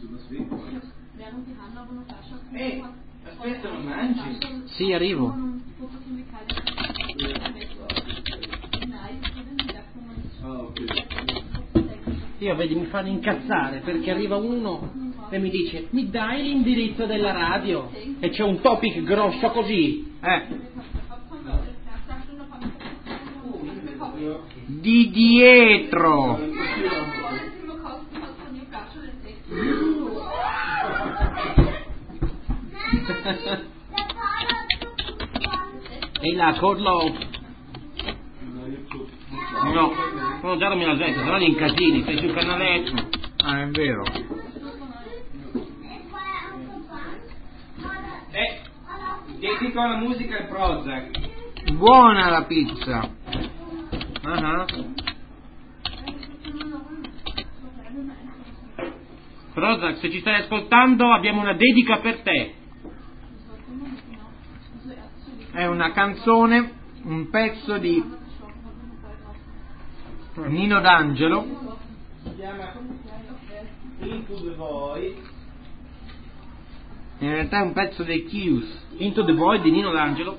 Aspetta, non mangi? Sì, arrivo. Io, vedi, mi fanno incazzare perché arriva uno e mi dice: mi dai l'indirizzo della radio? E c'è un topic grosso così, di dietro. E la Corlo. No, sono già 2007, se no li incasini, sei sul canale. Ah, è vero. Dedico alla musica e Prozac. Buona la pizza. Prozac, se ci stai ascoltando abbiamo una dedica per te. È una canzone, un pezzo di Nino D'Angelo. Si chiama Into the Void. In realtà è un pezzo dei Kius. Into the Void di Nino D'Angelo.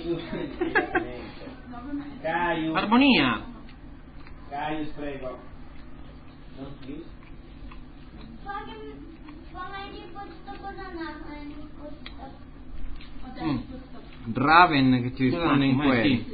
Caius. Armonia. Caius, prego. Non Kius. Draven che ti risponde in quelli.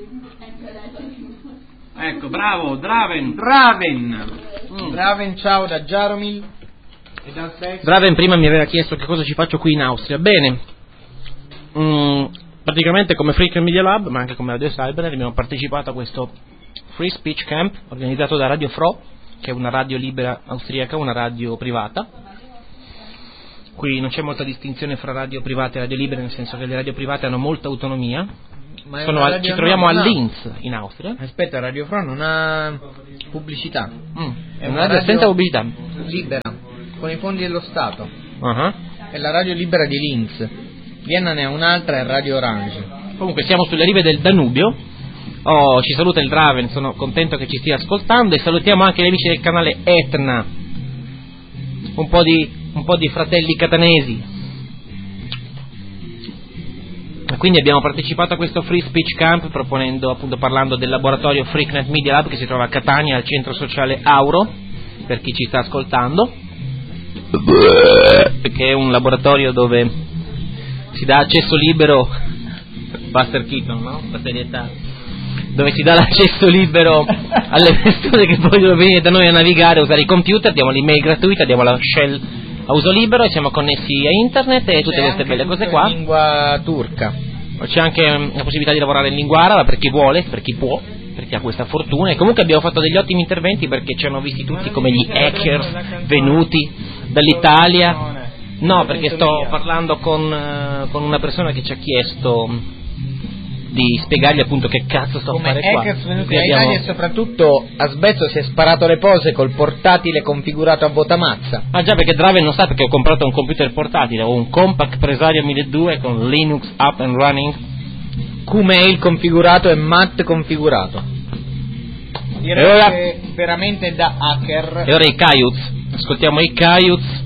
Ecco, bravo, Draven. Draven, ciao da Jaromil e dal Sex. Draven prima mi aveva chiesto che cosa ci faccio qui in Austria. Bene, praticamente come Freak Media Lab, ma anche come Radio Cyber, abbiamo partecipato a questo Free Speech Camp organizzato da Radio Fro, che è una radio libera austriaca, una radio privata. Qui non c'è molta distinzione fra radio private e radio libere, nel senso che le radio private hanno molta autonomia. Ci troviamo a Linz, in Austria. Aspetta, Radio Fro non ha pubblicità. È una radio senza pubblicità. Libera, con i fondi dello Stato. Uh-huh. È la radio libera di Linz. Vienna ne ha un'altra, è Radio Orange. Comunque siamo sulle rive del Danubio. Ci saluta il Draven, sono contento che ci stia ascoltando, e salutiamo anche gli amici del canale Etna. Un po' di fratelli catanesi. Quindi abbiamo partecipato a questo Free Speech Camp parlando del laboratorio Freaknet Media Lab che si trova a Catania al centro sociale Auro, per chi ci sta ascoltando, perché è un laboratorio dove si dà accesso libero, Buster Keaton, no? La serietà, dove si dà l'accesso libero alle persone che vogliono venire da noi a navigare, a usare i computer, diamo l'email gratuita, diamo la shell a uso libero e siamo connessi a internet e tutte queste belle cose qua. In lingua turca. C'è anche la possibilità di lavorare in lingua araba per chi vuole, per chi può, per chi ha questa fortuna. E comunque abbiamo fatto degli ottimi interventi, perché ci hanno visti tutti come gli hackers venuti dall'Italia. No, perché sto parlando con una persona che ci ha chiesto di spiegargli appunto che cazzo sto a fare qua. Come hackers venuti dall'Italia, e soprattutto Asbezzo si è sparato le pose col portatile configurato a votamazza. Ah già, perché Draven non sa, perché ho comprato un computer portatile, ho un Compaq Presario 1200 con Linux up and running, QMail configurato e MAT configurato. Direi che veramente da hacker. E ora i Kayuz, ascoltiamo i Kayuz